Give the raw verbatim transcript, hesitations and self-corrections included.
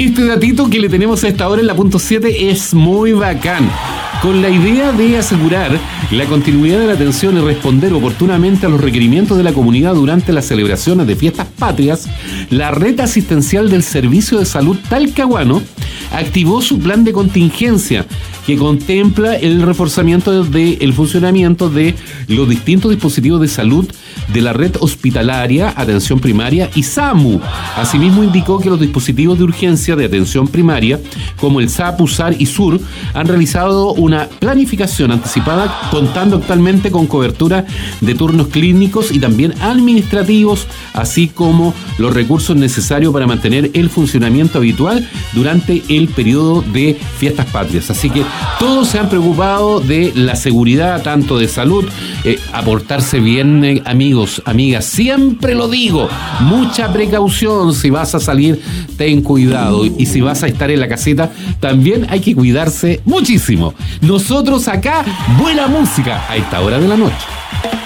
Este datito que le tenemos a esta hora en la punto siete es muy bacán. Con la idea de asegurar la continuidad de la atención y responder oportunamente a los requerimientos de la comunidad durante las celebraciones de fiestas patrias, la red asistencial del Servicio de Salud Talcahuano activó su plan de contingencia que contempla el reforzamiento del funcionamiento de los distintos dispositivos de salud de la red hospitalaria, atención primaria y SAMU. Asimismo, indicó que los dispositivos de urgencia de atención primaria, como el SAPU, SAR y SUR, han realizado una planificación anticipada, contando actualmente con cobertura de turnos clínicos y también administrativos, así como los recursos necesarios para mantener el funcionamiento habitual durante el periodo de fiestas patrias. Así que todos se han preocupado de la seguridad, tanto de salud, eh, aportarse bien, eh, amigos, amigas, siempre lo digo, mucha precaución. Si vas a salir, ten cuidado, y si vas a estar en la caseta, también hay que cuidarse muchísimo. Nosotros acá, buena música a esta hora de la noche.